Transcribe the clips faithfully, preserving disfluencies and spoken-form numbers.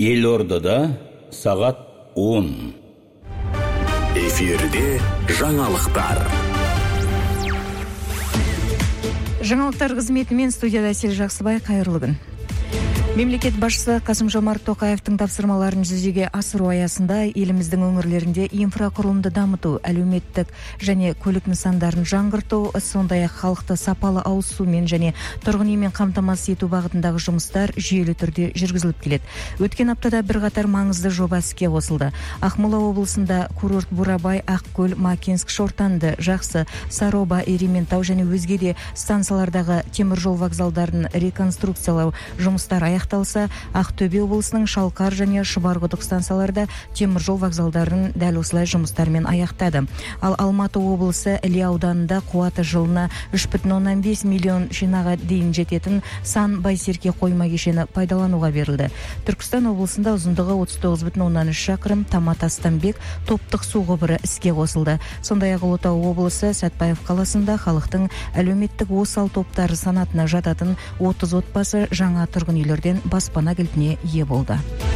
Елордада сағат он. Эфирде жаңалықтар. Жаңалықтар қызметімен студияда Әсел Жақсыбай, қайырлы күн. Мемлекет басшысы Қасым-Жомарт Тоқаевтың тапсырмаларын жүзеге асыру аясында еліміздің өңірлерінде инфрақұрылымды дамыту, әлеуметтік және көлік нысандарын жаңғырту, сондай-ақ халықты сапалы ауыз сумен және тұрғын үймен қамтамасыз ету бағытындағы жұмыстар жүйелі түрде жүргізіліп келеді. Өткен аптада бірқатар маңызды жоба іске қосылды. Ақмола облысында курорт Бурабай, Ақкөл, Макинск, Шортанды, Жақсы, Сароба, Ерейментау және өзге де станциялардағы теміржол вокзалдарын реконструкциялау жұмыстары аяқталса, Ақтөбе облысының Шалқар және Шұбарқұдық станцияларда теміржол вокзалдарын дәл осылай жұмыстармен аяқтады. Ал Алматы облысы Іле ауданында қуаты жылына үш бүтін оннан бес миллион шинаға дейін жететін Сан Байсерке қойма кешені пайдалануға берілді. Түркістан облысында ұзындығы отыз тоғыз бүтін оннан үш шақырым Тамат-Астамбек топтық су құбыры іске қосылды. Сондай-ақ Ұлытау облысы Сәтпаев қаласында халықтың әлеуметтік осал топтары санатына жататын отыз отбасы жаңа тұрғын үйлерден баспана кілтіне ие болды.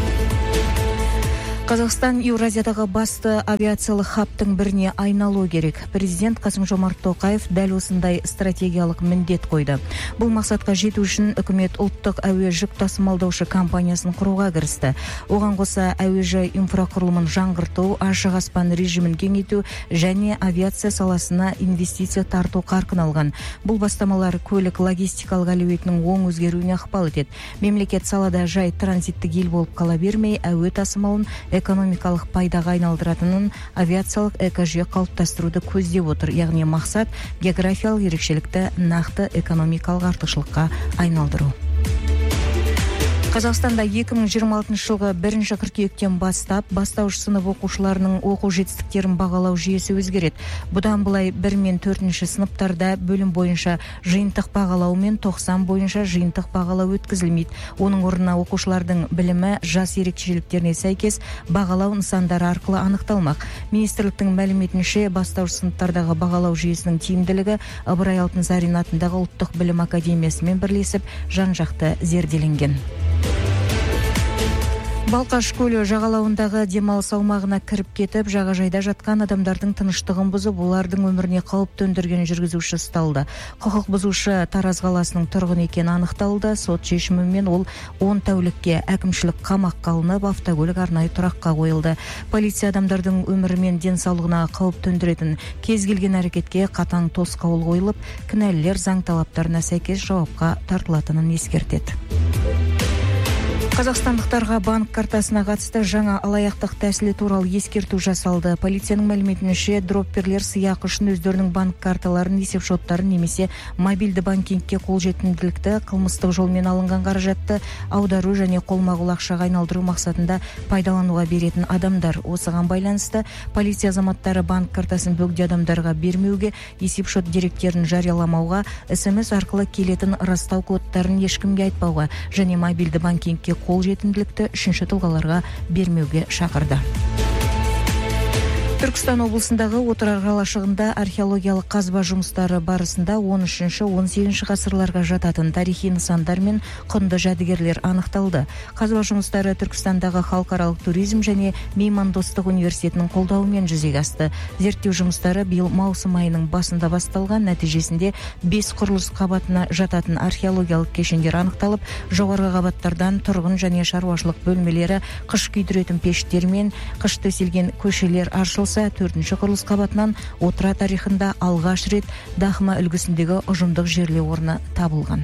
Қазақстан Еуразиядағы басты авиациялық хабтың біріне айналу керек. Президент Қасым-Жомарт Тоқаев дәл осындай стратегиялық міндет қойды. Бұл мақсатқа жету үшін үкімет ұлттық әуе жүк тасымалдаушы компаниясын құруға кірісті. Оған қоса әуежай инфрақұрылымын жаңғырту, ашық аспан режимін кеңейту және авиация саласына инвестиция тарту қарқын алған. Бұл бастамалар көлік логистикалық әлеуетінің оң өзгеруіне ықпал етеді. Мемлекет салада жай транзиттік ел болып қала бермей, әуе тасымалын экономикалық пайдаға айналдыратынын авиациялық экожүйе қалыптастыруды көздеп отыр. Яғни мақсат географиялық ерекшелікті нақты экономикалық артықшылыққа айналдыру. Қазақстанда екі мың жиырма алтыншы жылғы бірінші қыркүйектен бастап бастауыш сынып оқушыларының оқу жетістіктерін бағалау жүйесі өзгереді. Бұдан былай бір мен төртінші сыныптарда бөлім бойынша жиынтық бағалау мен тоқсан бойынша жиынтық бағалау өткізілмейді. Оның орнына оқушылардың білімі жас ерекшеліктеріне сәйкес бағалау нысандары арқылы анықталмақ. Министрліктің мәліметінше бастауыш сыныптардағы бағалау жүйесінің тиімділігі Ыбырай Алтынсарин атындағы ұлттық білім академиясымен бірлесіп жан-жақты зерделенген. Балқаш көлі жағалауындағы демалыс аумағына кіріп кетіп, жағажайда жатқан адамдардың тыныштығын бұзып, олардың өміріне қауіп төндірген жүргізуші ұсталды. Құқық бұзушы Тараз қаласының тұрғыны екені анықталды. Сот шешімімен ол он тәулікке әкімшілік қамаққа алынып, автокөлік арнайы тұраққа қойылды. Полиция адамдардың өмірі мен денсаулығына қауіп төндіретін кез келген әрекетке қатаң тосқауыл қойылып, кінәлілер заң талаптарына сәйкес жауапқа тартылатынын ескертеді. Қазақстандықтарға банк картасына қатысты жаңа алаяқтық тәсілі туралы ескерту жасалды. Полицияның мәліметінше дропперлер сыйақы үшін өздерінің банк карталарын, есепшоттарын немесе мобильді банкингке қолжетімділікті, қылмыстық жолмен алынған қаражатты аудару және қолма-қол ақшаға айналдыру мақсатында пайдалануға беретін адамдар. Осыған байланысты полиция азаматтары банк картасын бөгде адамдарға бермеуге, есепшот деректерін жарияламауға, эс-эм-эс арқылы келетін растау кодтарын ешкімге айтпауға және мобильді банкингке қол жетімділікті үшінші тұлғаларға бермеуге шақырды. Түркістан облысындағы Отырар қалашығында археологиялық қазба жұмыстары барысында он үшінші он сегізінші ғасырларға жататын тарихи нысандар мен құнды жәдігерлер анықталды. Қазба жұмыстары Түркістандағы халықаралық туризм және меймандостық университетінің қолдауымен жүзеге асты. Зерттеу жұмыстары биыл маусым айының басында басталған. Нәтижесінде бес құрылыс қабатына жататын археологиялық кешендер анықталып, жоғарғы қабаттардан тұрғын және шаруашылық бөлмелері, қыш күйдіретін пештер мен қыш төселген көшелер аршылса, төртінші құрылыс қабатынан Отыра тарихында алғаш рет Дахма үлгісіндегі ұжымдық жерлеу орны табылған.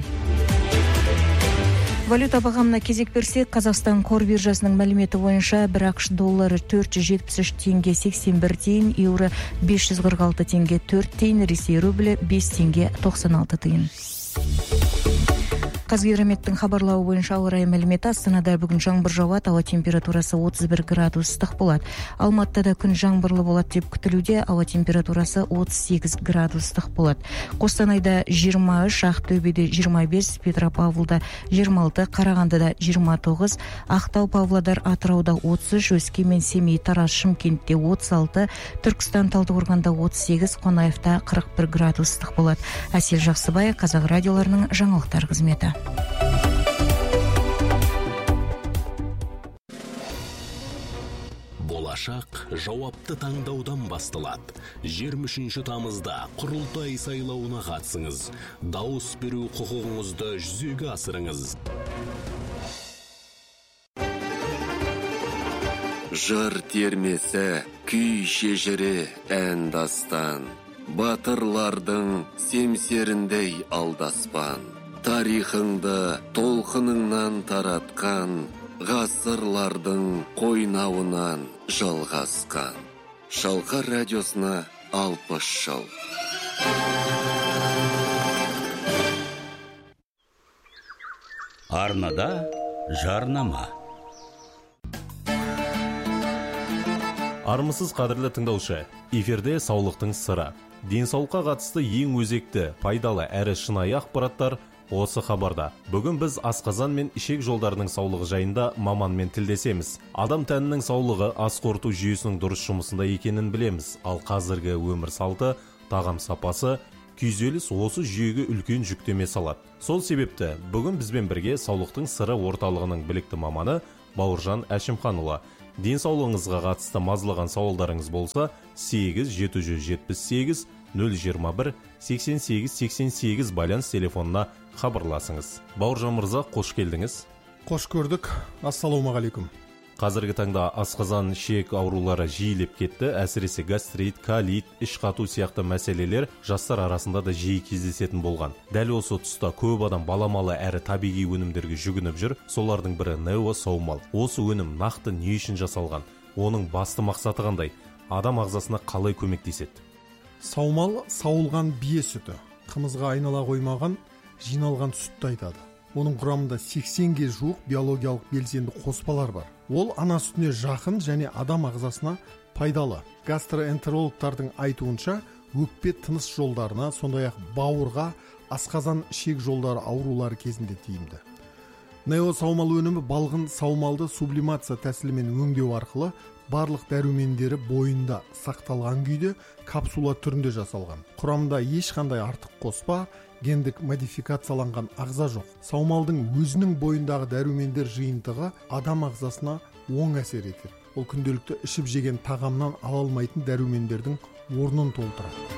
Валюта бағамына кезек берсек, Қазақстан қор биржасының мәліметі бойынша бір ақш доллары төрт жүз жетпіс үш теңге сексен бір тиын, еуро бес жүз қырық алты теңге төрт тиын, Ресей рублі бес теңге тоқсан алты тиын. Қазгидрометтің хабарлауы бойынша ауа райы мәліметі: Астанада бүгін жаңбыр жауады, ауа температурасы отыз бір градус ыстық болады. Алматыда күн жаңбырлы болады деп күтілуде, ауа температурасы отыз сегіз градус ыстық болады. Қостанайда жиырма үш, Ақтөбеде жиырма бес, Петропавлда жиырма алты, Қарағандыда жиырма тоғыз, Ақтау, Павлодар, Атырауда отыз үш, Өскемен, Семей, Тараз, Шымкентте отыз алты, Түркістан, Талдықорғанда отыз сегіз, Қонаевта қырық бір градус ыстық болады. Әсел Жақсыбай, Қазақ радиоларының жаңалықтар қызметі. болашақ жауапты таңдаудан басталады. жиырма үшінші тамызда құрылтай сайлауына қатысыңыз. Дауыс беру құқығыңызды жүзеге асырыңыз. Жыр термесі, күй шежірі, ән дастан. Батырлардың семсеріндей алдаспан. Тарихыңды толқыныңнан таратқан, ғасырлардың қойнауынан жалғасқан. Шалқар радиосына алпыс жыл. Арнада жарнама. Армысыз қадірлі тыңдаушы, эфирде саулықтың сыры. Денсаулыққа қатысты ең өзекті, пайдалы әрі шынайы ақпараттар осы хабарда. Бүгін біз асқазан мен ішек жолдарының саулығы жайында маманмен тілдесеміз. Адам тәнінің саулығы ас қорыту жүйесінің дұрыс жұмысында екенін білеміз. Ал қазіргі өмір салты, тағам сапасы, күйзеліс осы жүйеге үлкен жүктеме салады. Сол себепті бүгін бізбен бірге саулықтың сыры орталығының білікті маманы Бауыржан Әшімханұлы. Денсаулығыңызға қатысты мазалаған сауалдарыңыз болса, сегіз жеті жүз жетпіс сегіз нөл жиырма бір сексен сегіз сексен сегіз байланыс телефонына хабарласыңыз. Бауыржан мырза, қош келдіңіз. Қош көрдік. Ассалаумағалейкум. Қазіргі таңда асқазан, ішек аурулары жиілеп кетті. Әсіресе гастрит, колит, іш қату сияқты мәселелер жастар арасында да жиі кездесетін болған. Дәл осы тұста көп адам баламалы әрі табиғи өнімдерге жүгініп жүр. Солардың бірі Нео Саумал. Осы өнім нақты не үшін жасалған? Оның басты мақсаты қандай? Адам ағзасына қалай көмектеседі? Саумал сауылған бие сүті. Қымызға айнала қоймаған, жиналған сүтті айтады. Оның құрамында сексенге жуық биологиялық белсенді қоспалар бар. Ол ана сүтіне жақын және адам ағзасына пайдалы. Гастроэнтерологтардың айтуынша, өкпе тыныс жолдарына, сондай-ақ бауырға, асқазан ішек жолдары аурулары кезінде тиімді. Нео Саумал өнімі балғын саумалды сублимация тәсілімен өңдеу арқылы барлық дәрумендері бойында сақталған күйде капсула түрінде жасалған. Құрамында ешқандай артық қоспа, гендік модификацияланған ағза жоқ. Саумалдың өзінің бойындағы дәрумендер жиынтығы адам ағзасына оң әсер етеді. Ол күнделікті ішіп жеген тағамнан ала алмайтын дәрумендердің орнын толтырады.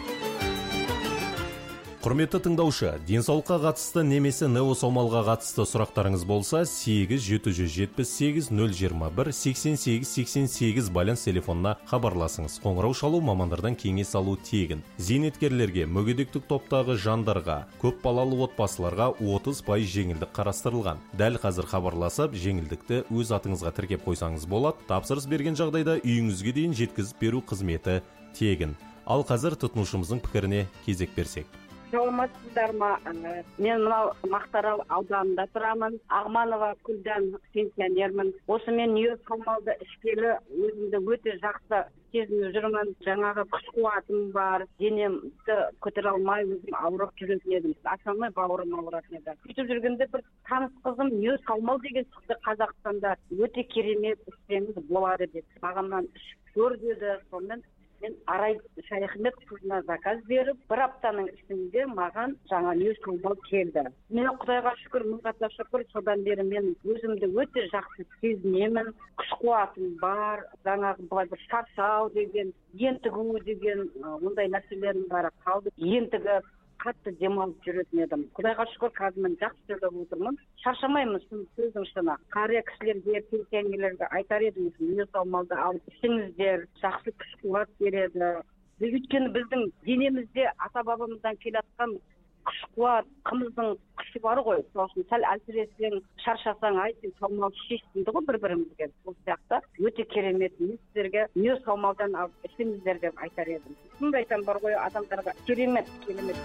Құрметті тыңдаушы, денсаулыққа қатысты немесе Нео Саумалға қатысты сұрақтарыңыз болса, сегіз жеті жүз жетпіс сегіз нөл жиырма бір сексен сегіз сексен сегіз байланыс телефонына хабарласыңыз. Қоңырау шалу, мамандардан кеңес алу тегін. Зейнеткерлерге, мүгедектік топтағы жандарға, көп балалы отбасыларға отыз пайыз жеңілдік қарастырылған. Дәл қазір хабарласып, жеңілдікті өз атыңызға тіркеп қойсаңыз болады. Тапсырыс берген жағдайда үйіңізге дейін жеткізіп беру қызметі тегін. Ал қазір тұтынушымыздың пікіріне кезек берсек. Саламатсыздар ма? Мен мынау Мақтаарал ауданында тұрамын. Ағманова Күлдан пенсионермін. Осы мен Нео Саумалды ішкелі өзімді өте жақсы сезініп жүрмін. Жаңағы күш қуатым бар, денемді көтере алмай өзім ауырып жүретін едім. Основной бауырым ауыратын еді. Сөйтіп жүргенде бір таныс қызым Нео Саумал деген шықты Қазақстанда. Өте керемет ішсеңіз болады деп. Мағамнан ішіп көр деді. Сонымен мен Арай Шайхмет қызына заказ беріп, бір аптаның ішінде маған жаңа Нео Саумал келді. Мен Құдайға шүкір, мыңға шүкір, содан бері мен өзімді өте жақсы сезінемін. Күш қуатым бар, жаңағы былай бір шаршау деген, ентігу деген ондай нәрселерім бар қалды. Ентігі қатты демалып жүретін едім. Құдайға шүкір, қазір мен жақсы сөйлеп отырмын. Шаршамаймын, сөздің шыны. Қария кісілерге, пенсионерлерге айтар едім, Нео Саумалды алып ішіңіздер, жақсы күш қуат береді. Өйткені біздің денемізде ата бабамыздан келатқан күш қуат, қымыздың күші бар ғой. Сосын сәл әлсіресең, шаршасаң, ай сен Саумал ішесің дейді ғой бір-бірімізге. Сол сияқты өте керемет. Мен сіздерге Нео Саумалдан алып ішіңіздер деп айтар едім. Сондай айтам бар ғой, адамдарға керемет, керемет.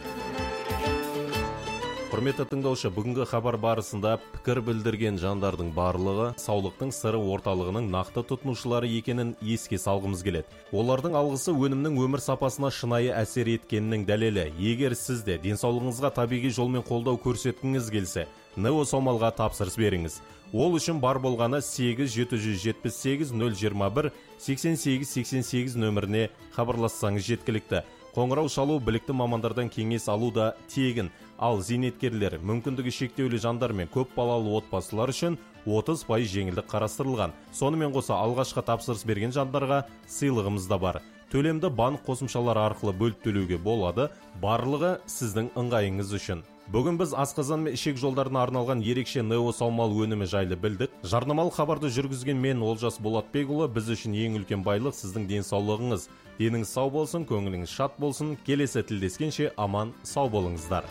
Құрметті тыңдаушы, бүгінгі хабар барысында пікір білдірген жандардың барлығы саулықтың сыры орталығының нақты тұтынушылары екенін еске салғымыз келеді. Олардың алғысы өнімнің өмір сапасына шынайы әсер еткенінің дәлелі. Егер сіз де денсаулығыңызға табиғи жолмен қолдау көрсеткіңіз келсе, Нео Саумалға тапсырыс беріңіз. Ол үшін бар болғаны сегіз жеті жүз жетпіс сегіз нөл жиырма бір сексен сегіз сексен сегіз нөміріне хабарлассаңыз жеткілікті. Қоңырау шалу, білікті мамандардан кеңес алу да тегін. Ал зейнеткерлер, мүмкіндігі шектеулі жандар мен көп балалы отбасылар үшін отыз пайыз жеңілдік қарастырылған. Сонымен қоса алғашқы тапсырыс берген жандарға сыйлығымыз да бар. Төлемді банк қосымшалары арқылы бөліп төлеуге болады, барлығы сіздің ыңғайыңыз үшін. Бүгін біз асқазан мен ішек жолдарына арналған ерекше нео саумал өнімі жайлы білдік. Жарнамалық хабарды жүргізген мен Олжас Болатбекұлы, біз үшін ең үлкен байлық сіздің денсаулығыңыз. Деніңіз сау болсын, көңіліңіз шат болсын. Келесі тілдескенше аман сау болыңыздар.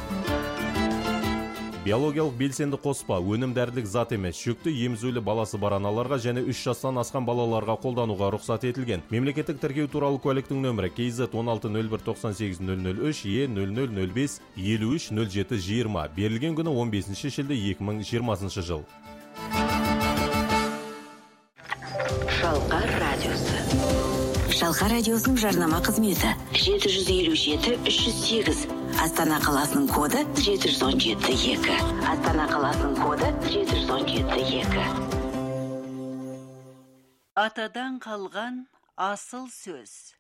Биологиялық белсенді қоспа, өнім дәрілік зат емес, жүкті емізулі баласы бар аналарға және үш жастан асқан балаларға қолдануға рұқсат етілген. Мемлекеттік тіркеу туралы куәліктің нөмірі кей зет он алты нөл бір тоқсан сегіз нөл нөл үш е нөл нөл нөл бес елу үш нөл жеті жиырма. Берілген күні он бесінші шілде екі мың жиырмасыншы жыл. Шалқар радиосы. Шалқар радиосының жарнама қызметі жеті жүз елу жеті үш жүз сегіз. Астана қаласының коды жеті жүз он жеті екі. Астана қаласының коды жеті жүз он жеті екі. Атадан қалған асыл сөз.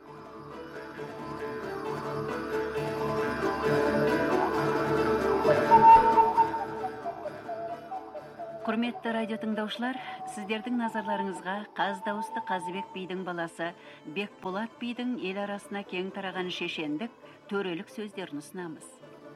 Құрметті радио тыңдаушылар, сіздердің назарларыңызға Қаз дауысты Қазыбек бидің баласы Бекболат бидің ел арасына кең тараған шешендік, төрелік сөздерін ұсынамыз.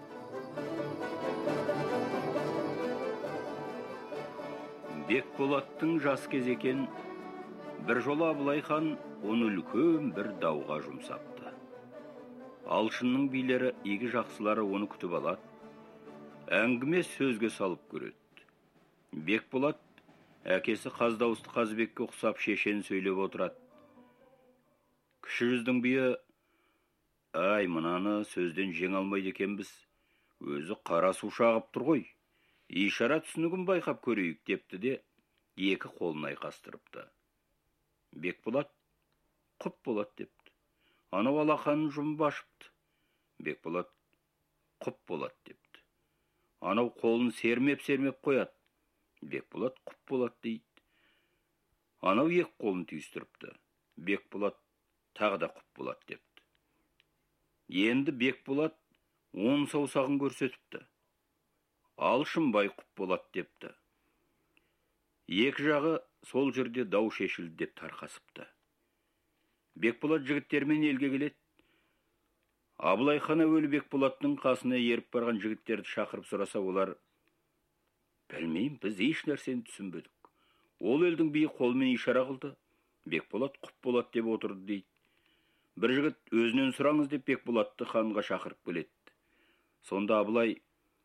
Бекболаттың жас кез екен, бір жолы Абылай хан оны үлкен бір дауға жұмсапты. Алшынның билері, игі жақсылары оны күтіп алады, әңгіме сөзге салып көреді. Бекболат әкесі Қаз дауысты Қазыбекке ұқсап шешен сөйлеп отырады. Кіші жүздің биі, ай, мынаны сөзден жең алмайды екенбіз, өзі қара су шағып тұр ғой, ишара түсінігін байқап көрейік депті де, екі қолын айқастырыпты. Бекболат құп болады депті. Анау алақанын жұмып ашыпты. Бекболат құп болады депті. Анау қолын сермеп-сермеп қояды. Бекболат құп болады дейді. Анау екі қолын түйістіріпті. Бекболат тағы да құп болады депті. Енді Бекболат он саусағын көрсетіпті. Алшынбай құп болады депті. Екі жағы сол жерде дау шешілді деп тарқасыпты. Бекболат жігіттермен елге келеді. Абылай хан әуелі Бекболаттың қасына еріп барған жігіттерді шақырып сұраса, олар: білмеймін, біз еш нәрсені түсінбедік. Ол елдің биі қолмен ишара қылды. Бекболат құп болады деп отырды дейді. Бір жігіт өзінен сұраңыз деп Бекболатты ханға шақырып келеді. Сонда Абылай: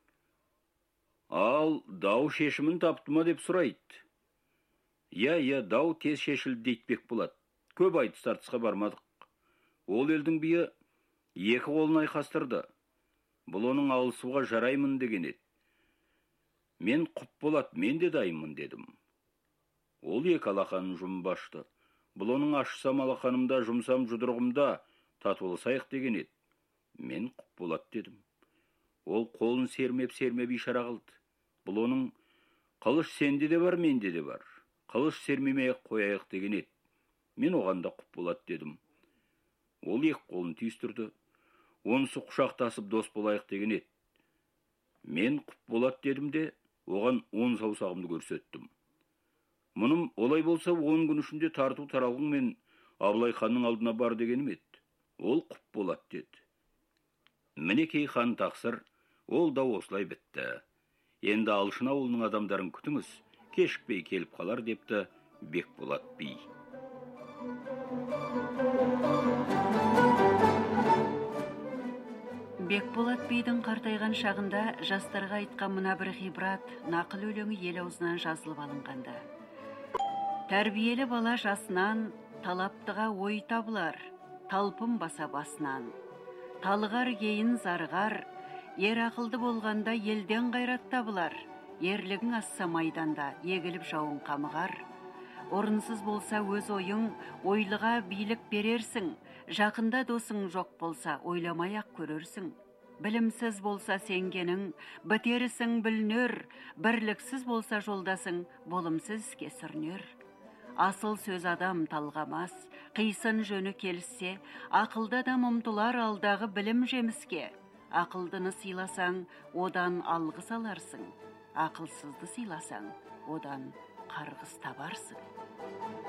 ал дау шешімін тапты ма деп сұрайды. Я, я, дау тез шешілді дейді Бекболат. Көп айтыс тартысқа бармадық. Ол елдің биі екі қолын айқастырды. Бұл оның алысуға жараймын деген еді. Мен құп болады, мен де дайынмын дедім. Ол екі алақанын жұмып ашты. Бұл оның ашсам алақанымда, жұмсам жұдырығымда татуласайық деген еді. Мен құп болады дедім. Ол қолын сермеп-сермеп ишара қылды. Бұл оның қылыш сенде де бар, менде де бар. Қылыш сермемей қояйық деген еді. Мен оған да құп болады дедім. Ол екі қолын түйістірді. Онысы құшақтасып дос болайық деген еді. Мен құп болады дедім де, оған он саусағымды көрсеттім. Мұным олай болса, он күн ішінде тарту таралғың мен Абылай ханның алдына бар дегенім еді. Ол құп болады деді. Мінекей хан тақсыр, ол да осылай бітті. Енді Алшын ауылының адамдарын күтіңіз, кешікпей келіп қалар депті Бекболат би. Бекболат бидің қартайған шағында жастарға айтқан мына бір ғибрат, нақыл өлеңі ел аузынан жазылып алынғанды. Тәрбиелі бала жасынан, талаптыға ой табылар, талпын баса басынан. Талғар кейін зарғар, ер ақылды болғанда елден қайрат табылар. Ерлігің асса майданда, егіліп жауын қамығар. Орынсыз болса өз ойың, ойлыға билік берерсің. Жақында досың жоқ болса, ойламай-ақ көрерсің. Білімсіз болса сенгенің, бітерісің білінер. Бірліксіз болса жолдасың, болымсыз кесірнер. Асыл сөз адам талғамас, Қисын жөні келіссе, ақылды адам ұмтылар алдағы білім жеміске. Ақылдыны сыйласаң, одан алғыс аларсың. Ақылсызды сыйласаң, одан қарғыс табарсың.